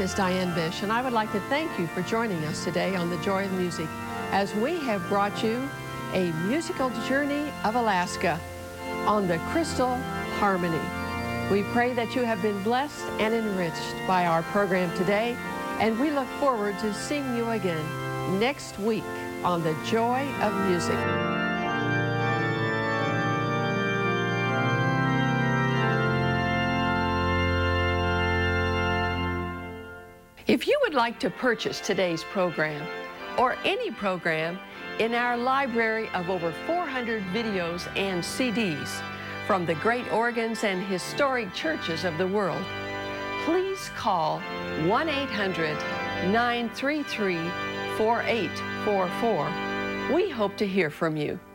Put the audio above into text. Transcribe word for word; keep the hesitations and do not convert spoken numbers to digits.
is Diane Bish, and I would like to thank you for joining us today on The Joy of Music as we have brought you a musical journey of Alaska on the Crystal Harmony. We pray that you have been blessed and enriched by our program today, and we look forward to seeing you again next week on The Joy of Music. If you would like to purchase today's program or any program in our library of over four hundred videos and C Ds from the great organs and historic churches of the world, please call one eight hundred, nine three three, four eight four four. We hope to hear from you.